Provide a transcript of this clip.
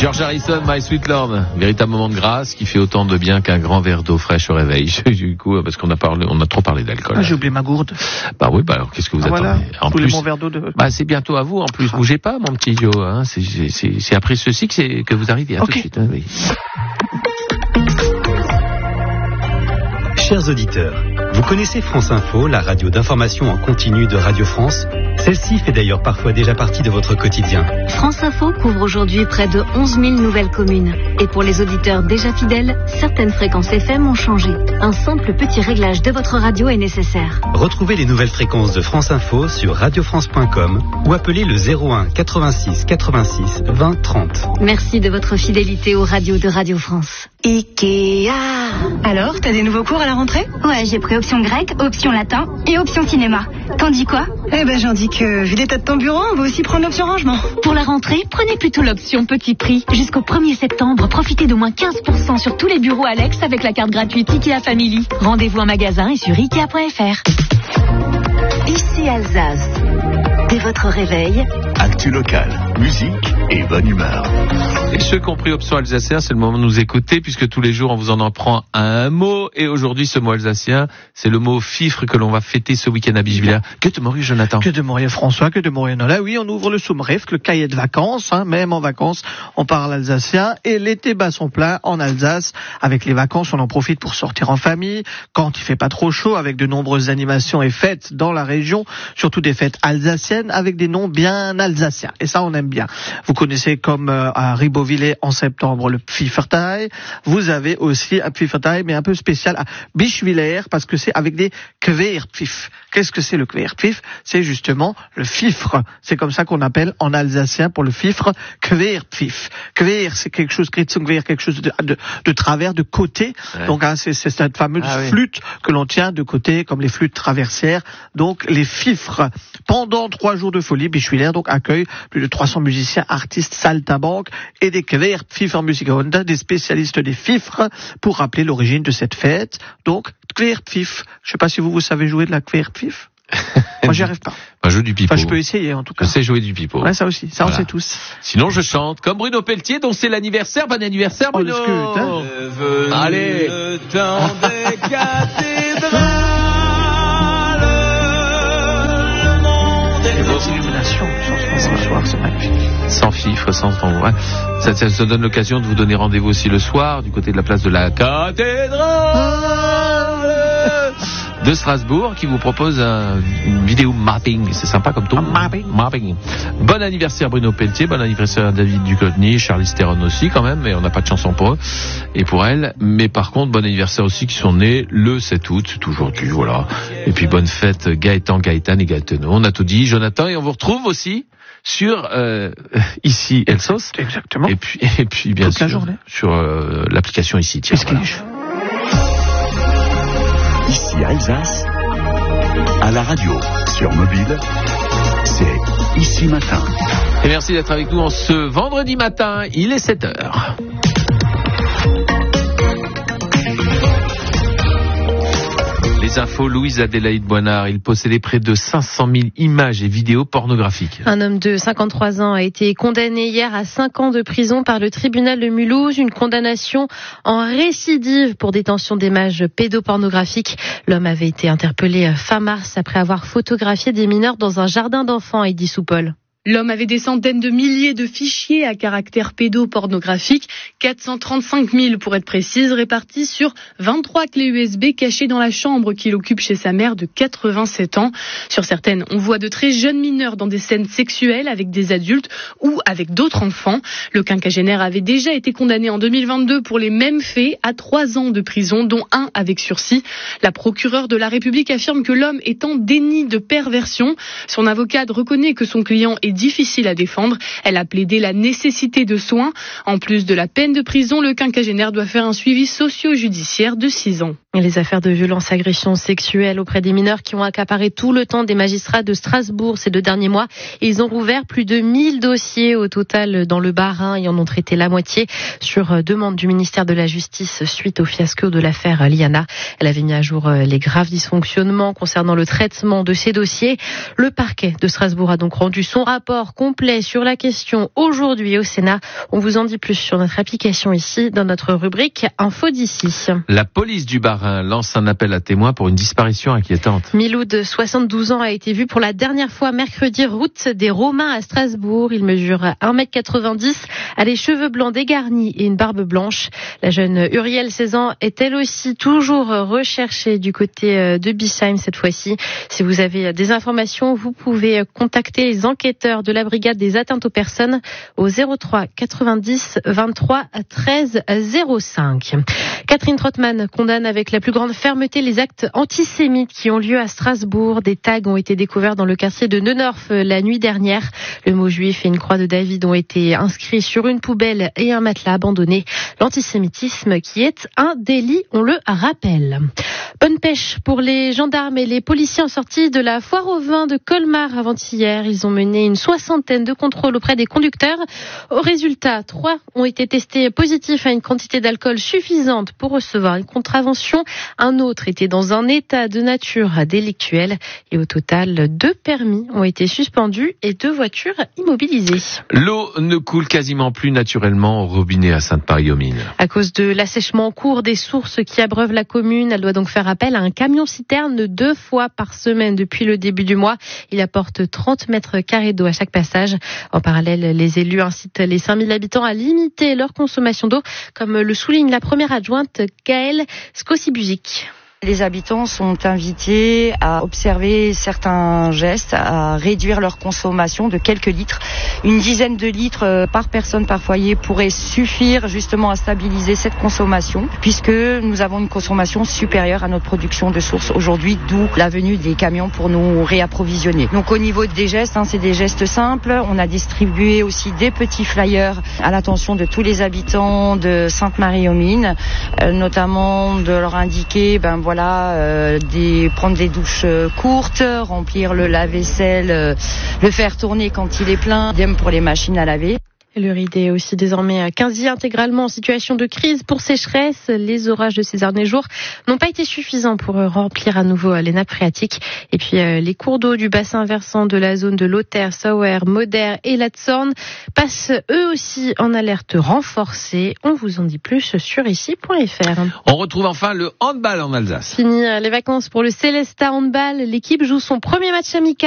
George Harrison, My Sweet Lord, véritable moment de grâce qui fait autant de bien qu'un grand verre d'eau fraîche au réveil. Du coup, parce qu'on a trop parlé d'alcool. Ah, j'ai oublié ma gourde. Bah oui, bah alors qu'est-ce que vous attendez? Voilà, En tous plus, les bons verres d'eau de... bah c'est bientôt à vous. En plus, bougez pas, mon petit Joe. Hein. C'est après ceci que vous arrivez. Tout de suite. Hein, oui. Chers auditeurs, vous connaissez France Info, la radio d'information en continu de Radio France? Celle-ci fait d'ailleurs parfois déjà partie de votre quotidien. France Info couvre aujourd'hui près de 11 000 nouvelles communes. Et pour les auditeurs déjà fidèles, certaines fréquences FM ont changé. Un simple petit réglage de votre radio est nécessaire. Retrouvez les nouvelles fréquences de France Info sur radiofrance.com ou appelez le 01 86 86 20 30. Merci de votre fidélité aux radios de Radio France. Ikea. Alors, t'as des nouveaux cours à la rentrée? Ouais, j'ai pris option grec, option latin et option cinéma. T'en dis quoi? Eh ben, j'en dis que, vu l'état de ton bureau, on va aussi prendre l'option rangement. Pour la rentrée, prenez plutôt l'option petit prix. Jusqu'au 1er septembre, profitez d'au moins 15% sur tous les bureaux Alex avec la carte gratuite Ikea Family. Rendez-vous en magasin et sur Ikea.fr. Ici Alsace. Dès votre réveil, actu local, musique et bonne humeur. Et ceux qui ont pris option alsacien, c'est le moment de nous écouter puisque tous les jours on vous en apprend un mot. Et aujourd'hui, ce mot alsacien, c'est le mot fifre que l'on va fêter ce week-end à Bischwiller. Que de Maurice, Jonathan. Que de Maurice François, que de Maurice Nola. Oui, on ouvre le Soumref, le cahier de vacances, même en vacances, on parle alsacien. Et l'été bat son plein en Alsace. Avec les vacances, on en profite pour sortir en famille. Quand il fait pas trop chaud, avec de nombreuses animations et fêtes dans la région, surtout des fêtes alsaciennes avec des noms bien alsaciens. Et ça, on aime bien. Vous connaissez comme à Ribeauvillé en septembre le Pfiffertag. Vous avez aussi un Pfiffertag, mais un peu spécial à Bischwiller parce que c'est avec des Querpfiff. Qu'est-ce que c'est le Querpfiff? C'est justement le fifre. C'est comme ça qu'on appelle en alsacien pour le fifre Querpfiff. Quer, c'est quelque chose, quelque chose de travers, de côté. Ouais. Donc c'est cette fameuse flûte que l'on tient de côté, comme les flûtes traversières. Donc les fifres. Pendant 3 jours de folie, Bischwiller donc accueille plus de 300 musiciens, artistes, saltimbanques et des Querpfiffermusiker, des spécialistes des fifres pour rappeler l'origine de cette fête. Donc Querpfiff. Je sais pas si vous savez jouer de la Querpfiff. Moi, j'y arrive pas. Moi, je joue du pipeau. Enfin, je peux essayer, en tout cas. Je sais jouer du pipeau. Ouais, ça aussi. Ça, voilà. On sait tous. Sinon, je chante comme Bruno Pelletier, dont c'est l'anniversaire. Bon anniversaire, Bruno. Allez. Le temps des cathédrales. Le monde est beau. Illumination. Ce soir, c'est magnifique. Sans fifre, sans ouais. Ça donne l'occasion de vous donner rendez-vous aussi le soir, du côté de la place de la cathédrale de Strasbourg, qui vous propose une vidéo mapping. C'est sympa comme tout. Mapping. Bon anniversaire Bruno Pelletier, bon anniversaire David Ducosny, Charlize Theron aussi quand même, mais on n'a pas de chanson pour eux et pour elle. Mais par contre, bon anniversaire aussi qui sont nés le 7 août, c'est aujourd'hui, voilà. Et puis bonne fête Gaëtan, Gaëtane et Gaëtano. On a tout dit, Jonathan, et on vous retrouve aussi sur ici Elsos. Exactement. Et puis bien toute sûr la journée. Sur l'application ici. Tiens, voilà. Ici Alsace, à la radio, sur mobile, c'est Ici Matin. Et merci d'être avec nous en ce vendredi matin, il est 7h. Les infos, Louise Adélaïde Boinard, il possédait près de 500 000 images et vidéos pornographiques. Un homme de 53 ans a été condamné hier à 5 ans de prison par le tribunal de Mulhouse, une condamnation en récidive pour détention d'images pédopornographiques. L'homme avait été interpellé fin mars après avoir photographié des mineurs dans un jardin d'enfants à Eddy-Soupol. L'homme avait des centaines de milliers de fichiers à caractère pédopornographique, 435 000 pour être précise, répartis sur 23 clés USB cachées dans la chambre qu'il occupe chez sa mère de 87 ans. Sur certaines, on voit de très jeunes mineurs dans des scènes sexuelles avec des adultes ou avec d'autres enfants. Le quinquagénaire avait déjà été condamné en 2022 pour les mêmes faits à 3 ans de prison, dont 1 avec sursis. La procureure de la République affirme que l'homme est en déni de perversion. Son avocate reconnaît que son client est difficile à défendre. Elle a plaidé la nécessité de soins. En plus de la peine de prison, le quinquagénaire doit faire un suivi socio-judiciaire de 6 ans. Les affaires de violence, agressions sexuelles auprès des mineurs qui ont accaparé tout le temps des magistrats de Strasbourg ces 2 derniers mois. Ils ont rouvert plus de 1000 dossiers au total dans le Bas-Rhin et en ont traité la moitié sur demande du ministère de la Justice suite au fiasco de l'affaire Liana. Elle avait mis à jour les graves dysfonctionnements concernant le traitement de ces dossiers. Le parquet de Strasbourg a donc rendu son rapport complet sur la question aujourd'hui au Sénat. On vous en dit plus sur notre application ici dans notre rubrique Info d'ici. La police du Bas-Rhin lance un appel à témoins pour une disparition inquiétante. Milou de 72 ans a été vu pour la dernière fois mercredi route des Romains à Strasbourg. Il mesure 1m90, a les cheveux blancs dégarnis et une barbe blanche. La jeune Uriel, 16 ans, est elle aussi toujours recherchée du côté de Bischheim cette fois-ci. Si vous avez des informations, vous pouvez contacter les enquêteurs de la brigade des atteintes aux personnes au 03 90 23 13 05. Catherine Trottmann condamne avec la plus grande fermeté les actes antisémites qui ont lieu à Strasbourg. Des tags ont été découverts dans le quartier de Neudorf la nuit dernière. Le mot juif et une croix de David ont été inscrits sur une poubelle et un matelas abandonné. L'antisémitisme qui est un délit, on le rappelle. Bonne pêche pour les gendarmes et les policiers en sortie de la foire au vin de Colmar avant-hier. Ils ont mené une 60aine de contrôles auprès des conducteurs. Au résultat, 3 ont été testés positifs à une quantité d'alcool suffisante pour recevoir une contravention. Un autre était dans un état de nature délictuelle. Et au total, 2 permis ont été suspendus et 2 voitures immobilisées. L'eau ne coule quasiment plus naturellement au robinet à Sainte-Marie-aux-Mines. À cause de l'assèchement en cours des sources qui abreuvent la commune, elle doit donc faire appel à un camion-citerne 2 fois par semaine depuis le début du mois. Il apporte 30 mètres carrés d'eau à chaque passage. En parallèle, les élus incitent les 5000 habitants à limiter leur consommation d'eau, comme le souligne la première adjointe Gaëlle Skosibuzik. Les habitants sont invités à observer certains gestes, à réduire leur consommation de quelques litres. Une dizaine de litres par personne, par foyer pourrait suffire justement à stabiliser cette consommation, puisque nous avons une consommation supérieure à notre production de source aujourd'hui, d'où la venue des camions pour nous réapprovisionner. Donc au niveau des gestes, c'est des gestes simples. On a distribué aussi des petits flyers à l'attention de tous les habitants de Sainte-Marie-aux-Mines, notamment de leur indiquer, prendre des douches courtes, remplir le lave-vaisselle, le faire tourner quand il est plein, idem pour les machines à laver. Le Ride est aussi désormais quasi intégralement en situation de crise pour sécheresse. Les orages de ces derniers jours n'ont pas été suffisants pour remplir à nouveau les nappes phréatiques. Et puis les cours d'eau du bassin versant de la zone de Lothair, Sauer, Moder et la Zorn passent eux aussi en alerte renforcée. On vous en dit plus sur ici.fr. On retrouve enfin le handball en Alsace. Fini les vacances pour le Célestat handball. L'équipe joue son premier match amical